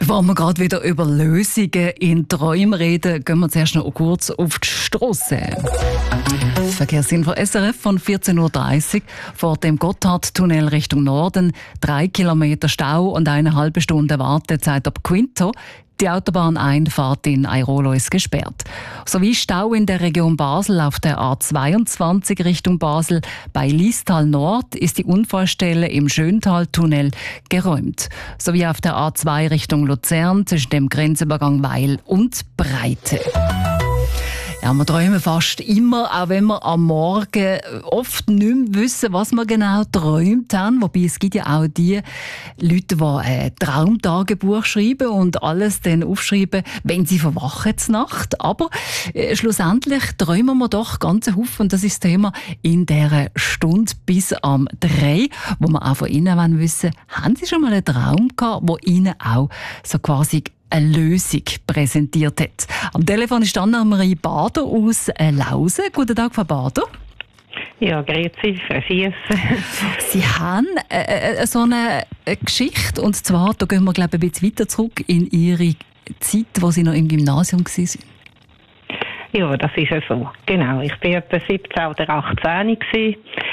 Bevor wir gerade wieder über Lösungen in Träumen reden, gehen wir zuerst noch kurz auf die Strasse. Verkehrsinfo SRF von 14.30 Uhr vor dem Gotthardtunnel Richtung Norden. 3 Kilometer Stau und 1,5 Stunde Wartezeit ab Quinto. Die Autobahneinfahrt in Airolo ist gesperrt. Sowie Stau in der Region Basel auf der A22 Richtung Basel. Bei Liestal Nord ist die Unfallstelle im Schöntaltunnel geräumt. Sowie auf der A2 Richtung Luzern zwischen dem Grenzübergang Weil und Breite. Ja, wir träumen fast immer, auch wenn wir am Morgen oft nicht mehr wissen, was wir genau geträumt haben. Wobei es gibt ja auch die Leute, die Traumtagebuch schreiben und alles dann aufschreiben, wenn sie verwachen zur Nacht. Aber schlussendlich träumen wir doch ganz Haufen. Und das ist das Thema in dieser Stunde bis am 3, wo wir auch von Ihnen wissen, haben Sie schon mal einen Traum gehabt, wo Ihnen auch so quasi eine Lösung präsentiert hat. Am Telefon ist Anna-Marie Bader aus Lausen. Guten Tag, Frau Bader. Ja, grüezi, Frau Schiess. Sie haben so eine Geschichte, und zwar, da gehen wir glaube ich ein bisschen weiter zurück in Ihre Zeit, wo Sie noch im Gymnasium waren. Ja, das ist ja so. Genau, ich war etwa 17 oder 18 gewesen.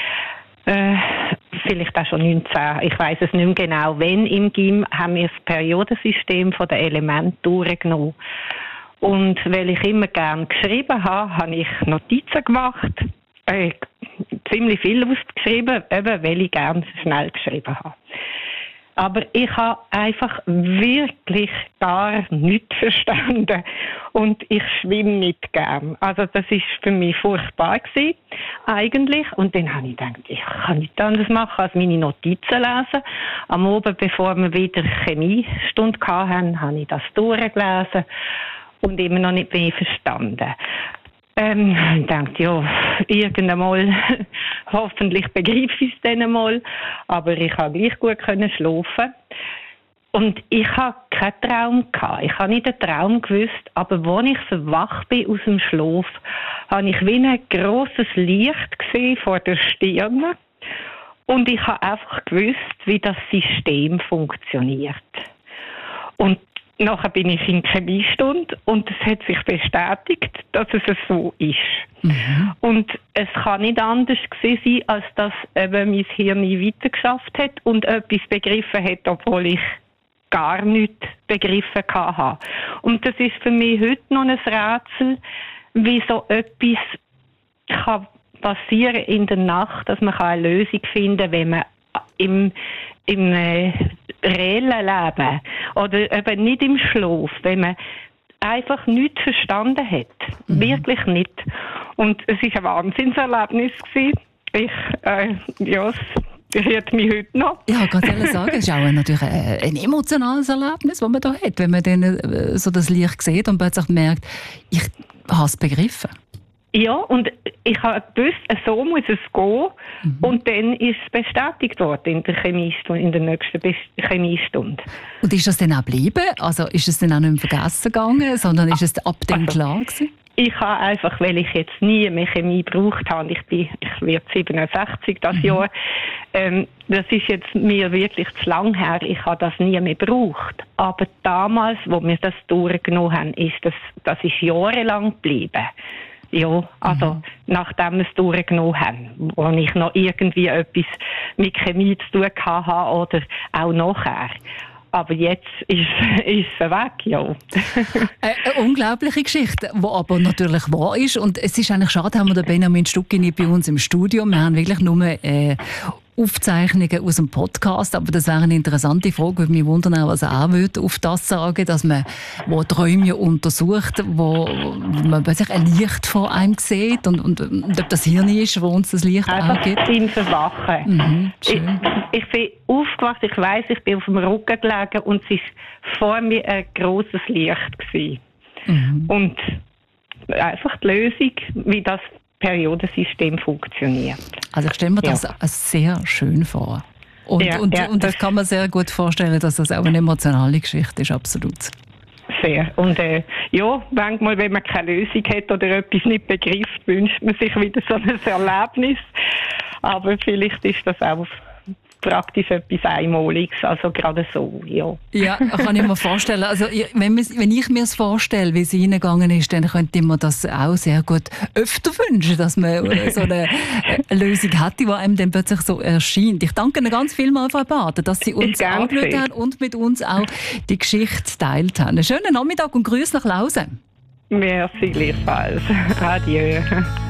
Vielleicht auch schon 19, ich weiss es nicht mehr genau. Wenn im Gym haben wir das Periodensystem von den Elementen durchgenommen. Und weil ich immer gerne geschrieben habe ich Notizen gemacht. Ziemlich viel aufgeschrieben, eben weil ich gerne schnell geschrieben habe. Aber ich habe einfach wirklich gar nichts verstanden. Und ich schwimme nicht gern. Also das ist für mich furchtbar gewesen, eigentlich. Und dann habe ich gedacht, ich kann nichts anderes machen, als meine Notizen lesen. Am Abend, bevor wir wieder Chemiestunde hatten, habe ich das durchgelesen und immer noch nicht mehr verstanden. Ich dachte, ja, irgendwann mal, hoffentlich begreife ich es dann mal, aber ich konnte gleich gut schlafen. Und ich hatte keinen Traum gehabt. Ich habe nicht den Traum gewusst, aber als ich so wach bin aus dem Schlaf, habe ich wie ein grosses Licht gesehen vor der Stirn. Und ich habe einfach gewusst, wie das System funktioniert. Und nachher bin ich in die Chemiestunde und es hat sich bestätigt, dass es so ist. Mhm. Und es kann nicht anders gewesen sein, als dass eben mein Hirn weitergeschafft hat und etwas begriffen hat, obwohl ich gar nichts begriffen habe. Und das ist für mich heute noch ein Rätsel, wie so etwas kann passieren in der Nacht, dass man eine Lösung finden kann, wenn man im reellen Leben oder eben nicht im Schlaf, wenn man einfach nichts verstanden hat. Mhm. Wirklich nicht. Und es war ein Wahnsinnserlebnis gewesen. Es rührt mich heute noch. Ja, ich kann sagen, es ist auch natürlich ein emotionales Erlebnis, das man da hat, wenn man dann so das Licht sieht und plötzlich merkt, ich habe es begriffen. Ja, und ich habe gewusst, so muss es gehen. Mhm. Und dann ist es bestätigt worden in der Chemiestunde, in der nächsten Chemiestunde. Und ist das dann auch geblieben? Also ist es dann auch nicht mehr vergessen gegangen, sondern ist es ab dann klar gewesen? Ich habe einfach, weil ich jetzt nie mehr Chemie gebraucht habe, ich werde 67 das Jahr, das ist jetzt mir wirklich zu lang her, ich habe das nie mehr gebraucht. Aber damals, wo wir das durchgenommen haben, das ist jahrelang geblieben. Ja, also nachdem wir es durchgenommen haben, wo ich noch irgendwie etwas mit Chemie zu tun hatte oder auch nachher. Aber jetzt ist es weg, ja. Eine unglaubliche Geschichte, die aber natürlich wahr ist. Und es ist eigentlich schade, haben wir den Benjamin Stucki nicht bei uns im Studio. Wir haben wirklich nur Aufzeichnungen aus dem Podcast, aber das wäre eine interessante Frage. Würde mich wundern, was er auch würde auf das sagen, dass man, wo Träume untersucht, wo man plötzlich ein Licht vor einem sieht und ob das Hirn ist, wo uns das Licht einfach auch gibt. Im Verwachen. Ich bin aufgewacht, ich weiss, ich bin auf dem Rücken gelegen und es war vor mir ein grosses Licht gewesen. Und einfach die Lösung, wie das Periodensystem funktioniert. Also ich stelle mir das sehr schön vor. Und ich kann mir sehr gut vorstellen, dass das auch eine emotionale Geschichte ist, absolut. Sehr. Und manchmal, wenn man keine Lösung hat oder etwas nicht begreift, wünscht man sich wieder so ein Erlebnis. Aber vielleicht ist das auch praktisch etwas Einmaliges, also gerade so, ja. Ja, kann ich mir vorstellen. Also, wenn ich mir es vorstelle, wie es reingegangen ist, dann könnte ich mir das auch sehr gut öfter wünschen, dass man so eine Lösung hätte, die einem dann plötzlich so erscheint. Ich danke Ihnen ganz vielmals, Frau Bader, dass Sie uns angeschaut haben und mit uns auch die Geschichte geteilt haben. Einen schönen Nachmittag und Grüße nach Lausanne. Merci gleichfalls. Adieu.